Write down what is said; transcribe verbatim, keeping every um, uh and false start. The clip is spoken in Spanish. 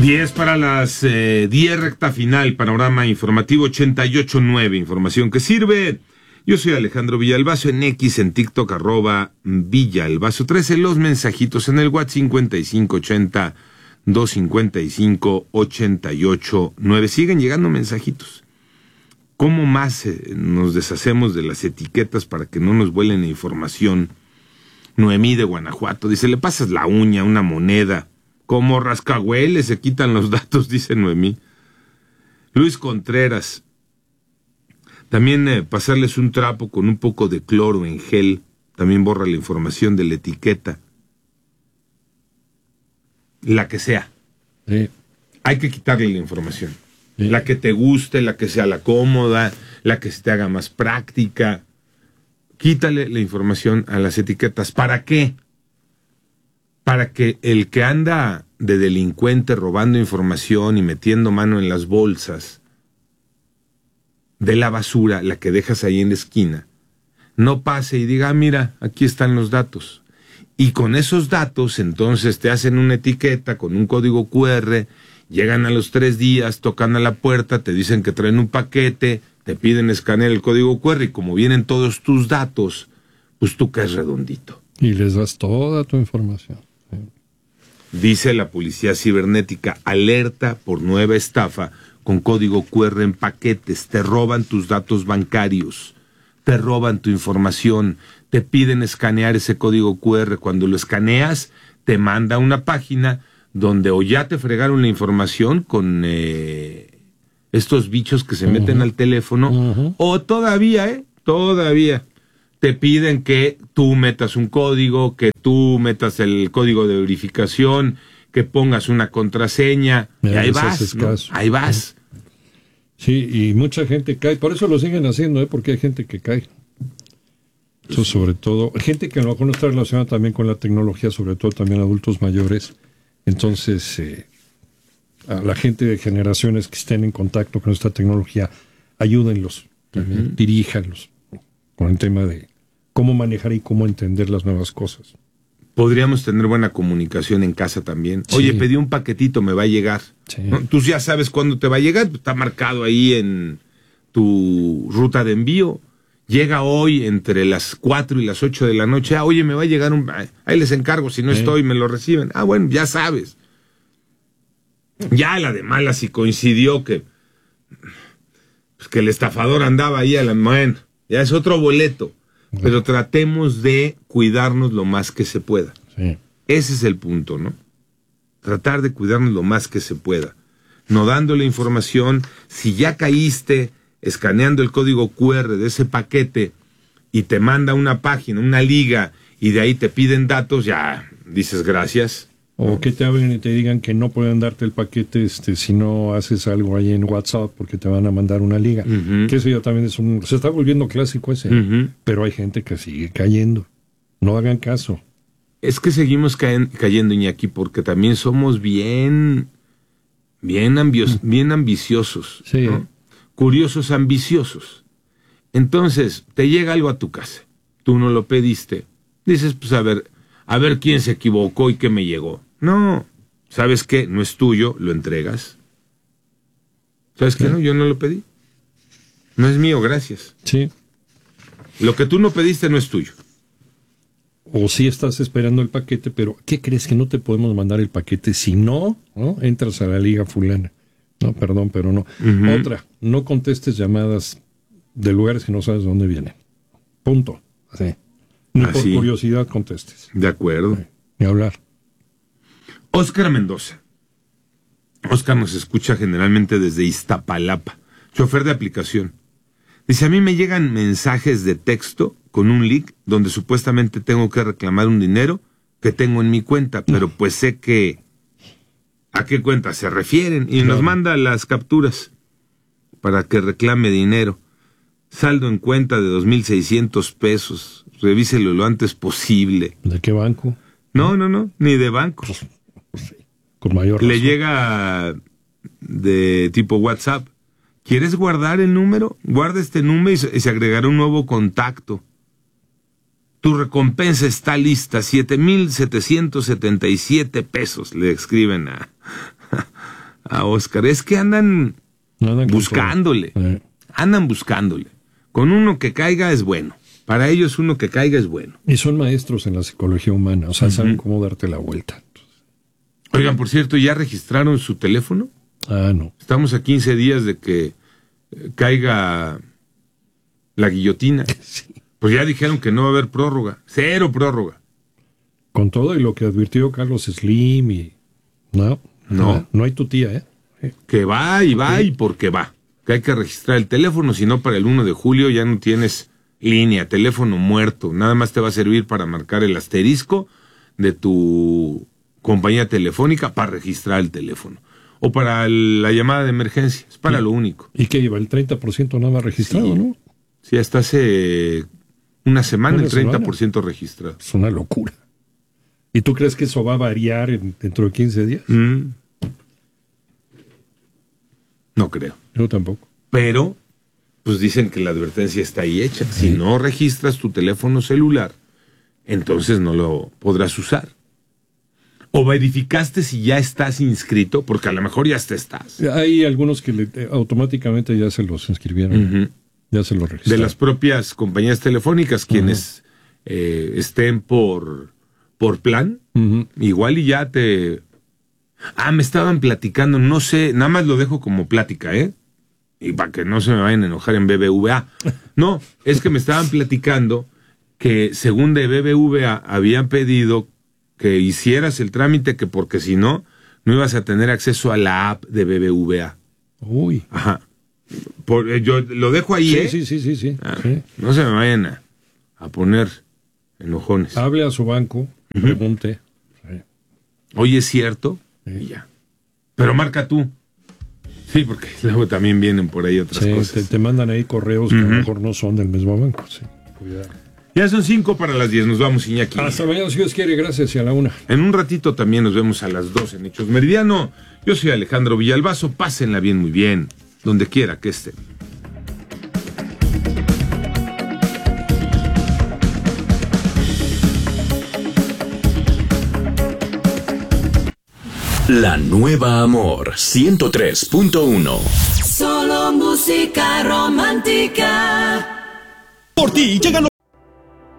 diez para las eh, diez, recta final, panorama informativo ochenta y ocho punto nueve, información que sirve. Yo soy Alejandro Villalbazo, en X, en TikTok, arroba Villalbazo trece, los mensajitos en el WhatsApp cincuenta y cinco ochenta, doscientos cincuenta y cinco, ochenta y ocho nueve. Siguen llegando mensajitos. ¿Cómo más eh, nos deshacemos de las etiquetas para que no nos vuelen información? Noemí de Guanajuato dice, le pasas la uña, una moneda. Como rascahueles se quitan los datos, dice Noemí. Luis Contreras, también eh, pasarles un trapo con un poco de cloro en gel, también borra la información de la etiqueta. La que sea. Sí. Hay que quitarle la información. Sí. La que te guste, la que sea la cómoda, la que se te haga más práctica. Quítale la información a las etiquetas. ¿Para qué? Para que el que anda de delincuente robando información y metiendo mano en las bolsas de la basura, la que dejas ahí en la esquina, no pase y diga, ah, mira, aquí están los datos. Y con esos datos, entonces te hacen una etiqueta con un código cu erre, llegan a los tres días, tocan a la puerta, te dicen que traen un paquete, te piden escanear el código cu erre y como vienen todos tus datos, pues tú caes redondito. Y les das toda tu información. Sí. Dice la policía cibernética, alerta por nueva estafa con código cu erre en paquetes, te roban tus datos bancarios, te roban tu información, te piden escanear ese código cu erre, cuando lo escaneas te manda una página donde o ya te fregaron la información con eh, estos bichos que se uh-huh. meten al teléfono, uh-huh. o todavía, eh, todavía te piden que tú metas un código, que tú metas el código de verificación, que pongas una contraseña, y ahí vas, ¿no? Ahí vas. Sí, y mucha gente cae, por eso lo siguen haciendo, ¿eh? Porque hay gente que cae. Eso sobre todo, gente que a lo mejor no está relacionada también con la tecnología, sobre todo también adultos mayores. Entonces, eh, a la gente de generaciones que estén en contacto con esta tecnología, ayúdenlos, también, uh-huh. diríjanlos con el tema de cómo manejar y cómo entender las nuevas cosas. Podríamos tener buena comunicación en casa también. Sí. Oye, pedí un paquetito, me va a llegar. Sí. ¿No? Tú ya sabes cuándo te va a llegar, está marcado ahí en tu ruta de envío. Llega hoy entre las cuatro y las ocho de la noche. Ah, oye, me va a llegar un... Ahí les encargo, si no sí. estoy, me lo reciben. Ah, bueno, ya sabes. Ya la de mala si coincidió que... Pues que el estafador andaba ahí a la... Bueno, ya es otro boleto. Sí. Pero tratemos de cuidarnos lo más que se pueda. Sí. Ese es el punto, ¿no? Tratar de cuidarnos lo más que se pueda. No dándole información. Si ya caíste... escaneando el código cu erre de ese paquete y te manda una página, una liga, y de ahí te piden datos, ya dices gracias. O que te hablen y te digan que no pueden darte el paquete este si no haces algo ahí en WhatsApp porque te van a mandar una liga. Uh-huh. Que eso ya también es un... Se está volviendo clásico ese, uh-huh. pero hay gente que sigue cayendo. No hagan caso. Es que seguimos caen, cayendo, Iñaki, porque también somos bien, bien, ambios, bien ambiciosos. Sí, ¿no? Curiosos, ambiciosos. Entonces, te llega algo a tu casa, tú no lo pediste, dices, pues a ver, a ver quién se equivocó y qué me llegó. No, ¿sabes qué? No es tuyo, lo entregas. ¿Sabes qué? No, yo no lo pedí. No es mío, gracias. Sí. Lo que tú no pediste no es tuyo. O sí estás esperando el paquete, pero ¿qué crees? Que no te podemos mandar el paquete si no, ¿no? Entras a la liga fulana. No, perdón, pero no. Uh-huh. Otra, no contestes llamadas de lugares que no sabes de dónde vienen. Punto. Así. Ni Así. Por curiosidad contestes. De acuerdo. Sí. Ni hablar. Óscar Mendoza. Óscar nos escucha generalmente desde Iztapalapa. Chofer de aplicación. Dice, a mí me llegan mensajes de texto con un link donde supuestamente tengo que reclamar un dinero que tengo en mi cuenta, pero pues sé que ¿a qué cuenta se refieren? Y claro. Nos manda las capturas para que reclame dinero. Saldo en cuenta de dos mil seiscientos pesos. Revíselo lo antes posible. ¿De qué banco? No, no, no, ni de banco. Pues, pues sí, con mayor razón. Le llega de tipo WhatsApp. ¿Quieres guardar el número? Guarda este número y se, y se agregará un nuevo contacto. Tu recompensa está lista, siete mil setecientos setenta y siete pesos, le escriben a, a Oscar. Es que andan, andan buscándole. Eh. Andan buscándole. Con uno que caiga es bueno. Para ellos uno que caiga es bueno. Y son maestros en la psicología humana. O sea, uh-huh. saben cómo darte la vuelta. Oigan, por cierto, ¿ya registraron su teléfono? Ah, no. Estamos a quince días de que eh, caiga la guillotina. Sí. Pues ya dijeron que no va a haber prórroga. Cero prórroga. Con todo y lo que advirtió Carlos Slim y... No, no, no, no hay tu tía, ¿eh? Sí. Que va y va sí. y porque va. Que hay que registrar el teléfono, si no para el uno de julio ya no tienes línea, teléfono muerto. Nada más te va a servir para marcar el asterisco de tu compañía telefónica para registrar el teléfono. O para el, la llamada de emergencia. Es para sí. lo único. ¿Y qué iba? El treinta por ciento nada más registrado, sí. ¿no? Sí, hasta hace una semana el treinta por ciento registrado. Es una locura. ¿Y tú crees que eso va a variar en, dentro de quince días? Mm. No creo. Yo tampoco. Pero, pues dicen que la advertencia está ahí hecha. Sí. Si no registras tu teléfono celular, entonces no lo podrás usar. O verificaste si ya estás inscrito, porque a lo mejor ya te estás. Hay algunos que le, automáticamente ya se los inscribieron. Uh-huh. Ya se los registraron. De las propias compañías telefónicas, quienes uh-huh. eh, estén por... por plan, uh-huh. igual y ya te... Ah, me estaban platicando, no sé, nada más lo dejo como plática, ¿eh? Y para que no se me vayan a enojar en B B V A. No, es que me estaban platicando que según de B B V A habían pedido que hicieras el trámite, que porque si no, no ibas a tener acceso a la app de B B V A. Uy. Ajá. Por, eh, yo lo dejo ahí, sí, ¿eh? Sí, sí, sí, sí. Ah, sí. No se me vayan a, a poner enojones. Hable a su banco. Pregunte. Sí. Oye, ¿es cierto? Sí. Y ya. Pero marca tú. Sí, porque luego también vienen por ahí otras sí, cosas. Te, te mandan ahí correos uh-huh. que a lo mejor no son del mismo banco. Sí. Cuidado. Ya son cinco para las diez. Nos vamos, Iñaki. Hasta mañana, si Dios quiere. Gracias. Y a la una. En un ratito también nos vemos a las dos en Hechos Meridiano. Yo soy Alejandro Villalbazo. Pásenla bien, muy bien. Donde quiera que estén. La Nueva Amor ciento tres punto uno. Solo música romántica. Por ti llegan los